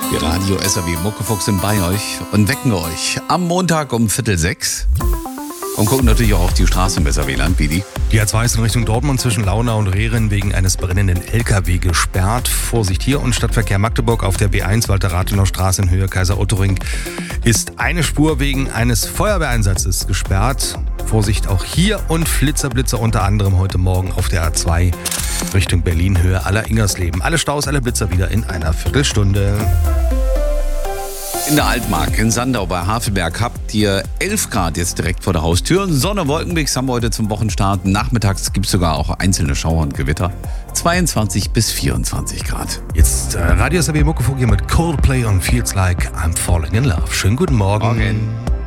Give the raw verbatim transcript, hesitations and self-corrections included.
Die Radio S R W Muckefuchs sind bei euch und wecken euch am Montag um Viertel sechs. Und gucken natürlich auch auf die Straße im S R W-Land, wie die. Die A zwei ist in Richtung Dortmund zwischen Launau und Rehren wegen eines brennenden L K W gesperrt. Vorsicht hier und Stadtverkehr Magdeburg auf der B eins Walter-Rathenau Straße in Höhe Kaiser-Otto-Ring ist eine Spur wegen eines Feuerwehreinsatzes gesperrt. Vorsicht auch hier und Flitzer-Blitzer unter anderem heute Morgen auf der A zwei Richtung Berlin Höhe Aller-Ingersleben. Alle Staus, alle Blitzer wieder in einer Viertelstunde. In der Altmark in Sandau bei Havelberg habt ihr elf Grad jetzt direkt vor der Haustür. Sonne, Wolkenmix haben wir heute zum Wochenstart. Nachmittags gibt es sogar auch einzelne Schauer und Gewitter. zweiundzwanzig bis vierundzwanzig Grad. Jetzt äh, Radio S R W Muckefuchs hier mit Coldplay und Feels Like I'm Falling in Love. Schönen guten Morgen. Morgen.